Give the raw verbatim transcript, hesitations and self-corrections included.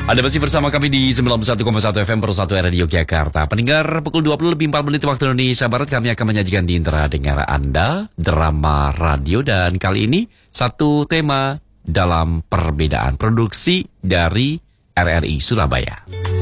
Anda masih bersama kami di sembilan puluh satu koma satu F M Pro satu R Radio Yogyakarta. Pendengar, pukul dua puluh lebih empat menit waktu Indonesia Barat, kami akan menyajikan di intera dengar Anda drama radio, dan kali ini satu tema dalam perbedaan produksi dari R R I Surabaya.